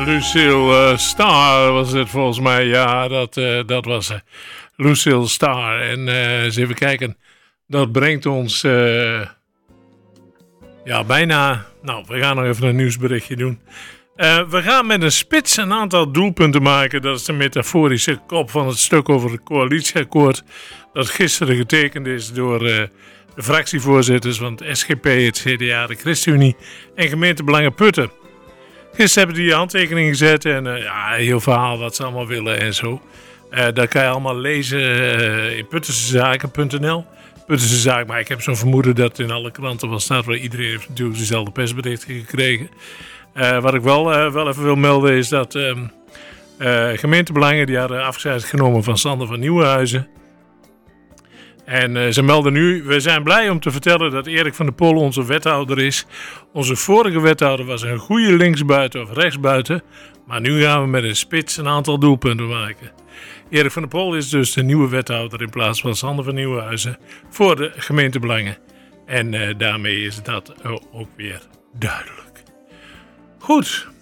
Lucille Star was het volgens mij. Ja, dat was Lucille Star. En eens even kijken. Dat brengt ons bijna... Nou, we gaan nog even een nieuwsberichtje doen. We gaan met een spits een aantal doelpunten maken. Dat is de metaforische kop van het stuk over het coalitieakkoord. Dat gisteren getekend is door de fractievoorzitters van het SGP, het CDA, de ChristenUnie en gemeentebelangen Putten. Gisteren hebben die handtekening gezet en een heel verhaal wat ze allemaal willen en zo. Dat kan je allemaal lezen in puttensezaken.nl. Puttense zaak, maar ik heb zo'n vermoeden dat in alle kranten wel staat, waar iedereen heeft natuurlijk dezelfde persberichten gekregen. Wat ik wel even wil melden is dat gemeentebelangen die hadden afscheid genomen van Sander van Nieuwenhuizen. En ze melden nu, we zijn blij om te vertellen dat Erik van der Pol onze wethouder is. Onze vorige wethouder was een goede linksbuiten of rechtsbuiten. Maar nu gaan we met een spits een aantal doelpunten maken. Erik van der Pol is dus de nieuwe wethouder in plaats van Sander van Nieuwenhuizen voor de gemeentebelangen. En daarmee is dat ook weer duidelijk. Goed.